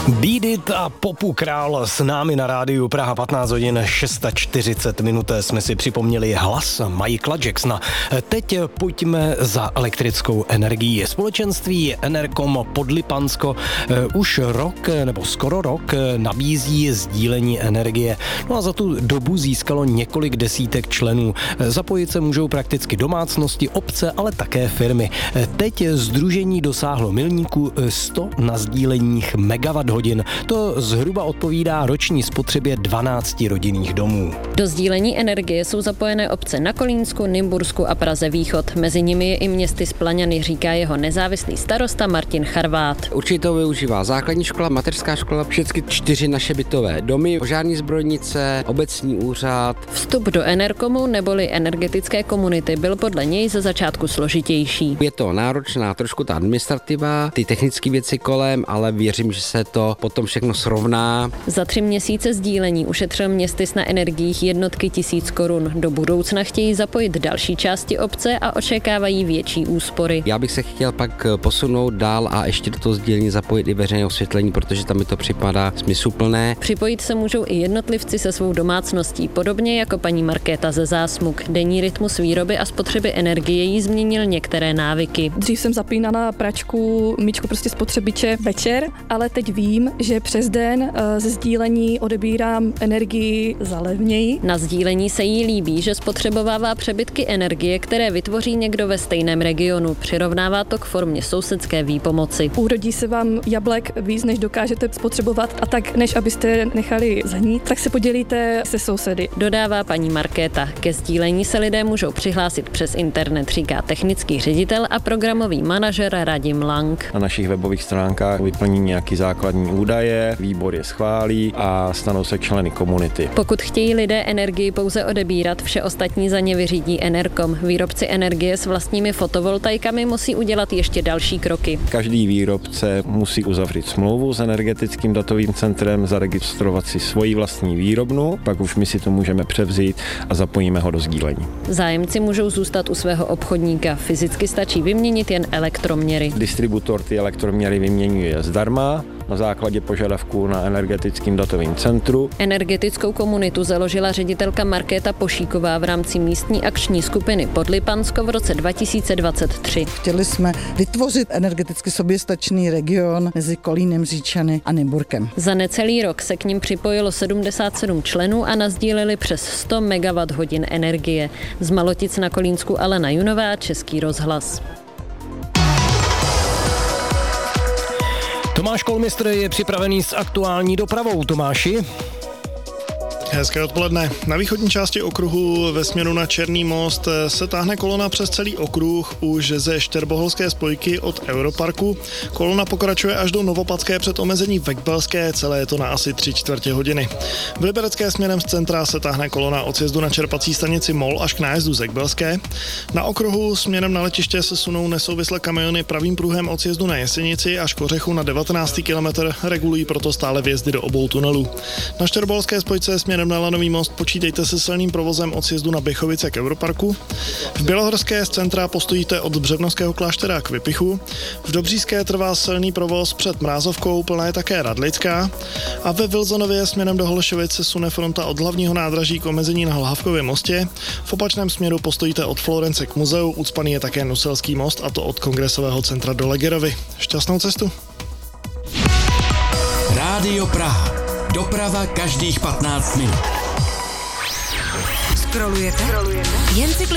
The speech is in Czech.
Beat It a Popu Král s námi na rádiu Praha 15 hodin 640 minut jsme si připomněli hlas Michaela Jacksona. Teď pojďme za elektrickou energií. Společenství Enerkom Podlipansko už rok nebo skoro rok nabízí sdílení energie. No a za tu dobu získalo několik desítek členů. Zapojit se můžou prakticky domácnosti, obce, ale také firmy. Teď sdružení dosáhlo milníku 100 na sdíleních megawatt hodin. To zhruba odpovídá roční spotřebě 12 rodinných domů. Do sdílení energie jsou zapojené obce na Kolínsku, Nymbursku a Praze Východ. Mezi nimi je i městy Splaňany, říká jeho nezávislý starosta Martin Charvát. Určitě to využívá základní škola, mateřská škola, všechny 4 naše bytové domy, požární zbrojnice, obecní úřad. Vstup do Enerkomu neboli energetické komunity byl podle něj ze začátku složitější. Je to náročná trošku ta administrativa, ty technické věci kolem, ale věřím, že se to potom všechno srovná. Za 3 měsíce sdílení ušetřil městys na energiích jednotky tisíc korun. Do budoucna chtějí zapojit další části obce a očekávají větší úspory. Já bych se chtěl pak posunout dál a ještě do toho sdílení zapojit i veřejné osvětlení, protože tam mi to připadá smysluplné. Připojit se můžou i jednotlivci se svou domácností, podobně jako paní Markéta ze Zásmuk. Denní rytmus výroby a spotřeby energie jí změnil některé návyky. Dřív jsem zapínala pračku, myčku, prostě spotřebiče večer, ale teď vím, že přes den ze sdílení odebírám energii za levněji. Na sdílení se jí líbí, že spotřebovává přebytky energie, které vytvoří někdo ve stejném regionu. Přirovnává to k formě sousedské výpomoci. Urodí se vám jablek víc, než dokážete spotřebovat, a tak než abyste nechali zanít, tak se podělíte se sousedy. Dodává paní Markéta. Ke sdílení se lidé můžou přihlásit přes internet, říká technický ředitel a programový manažer Radim Lang. Na našich webových stránkách vyplní nějaký základní údaje, výbor je schválí a stanou se členy komunity. Pokud chtějí lidé energii pouze odebírat, vše ostatní za ně vyřídí Enerkom. Výrobci energie s vlastními fotovoltaikami musí udělat ještě další kroky. Každý výrobce musí uzavřít smlouvu s energetickým datovým centrem, zaregistrovat si svoji vlastní výrobnu, pak už my si to můžeme převzít a zapojíme ho do sdílení. Zájemci můžou zůstat u svého obchodníka. Fyzicky stačí vyměnit jen elektroměry. Distributor ty elektroměry vyměňuje zdarma na základě požadavků na energetickém datovém centru. Energetickou komunitu založila ředitelka Markéta Pošíková v rámci místní akční skupiny Podlipansko v roce 2023. Chtěli jsme vytvořit energeticky soběstačný region mezi Kolínem, Říčany a Nymburkem. Za necelý rok se k nim připojilo 77 členů a nasdíleli přes 100 megawatt hodin energie. Z Malotic na Kolínsku Alena Junová, Český rozhlas. Tomáš Kolmistr je připravený s aktuální dopravou. Tomáši? Hezké odpoledne. Na východní části okruhu ve směru na Černý most se táhne kolona přes celý okruh už ze Štěrboholské spojky od Europarku. Kolona pokračuje až do Novopadské před omezení Vekbelské, celé je to na asi 3/4 hodiny. V Liberecké směrem z centra se táhne kolona od sjezdu na čerpací stanici MOL až k nájezdu Zekbelské. Na okruhu směrem na letiště se sunou nesouvisle kamiony pravým pruhem od sjezdu na Jesenici až k Ořechu na 19. kilometr, regulují proto stále vjezdy do obou tunelů. Na Štěrboholské spojce směrem na Lanový most počítejte se silným provozem od sjezdu na Běchovice k Europarku. V Bělohorské z centra postojíte od Břevnovského kláštera k Vypichu. V Dobříské trvá silný provoz před Mrázovkou, plná je také Radlická. A ve Vilzonově směrem do Holešovic se sune fronta od hlavního nádraží k omezení na Hlhavkově mostě. V opačném směru postojíte od Florence k muzeu, ucpaný je také Nuselský most, a to od Kongresového centra do Legerovy. Šťastnou cestu. Rádio Praha. Doprava každých 15 minut. Scrollujete? Jen si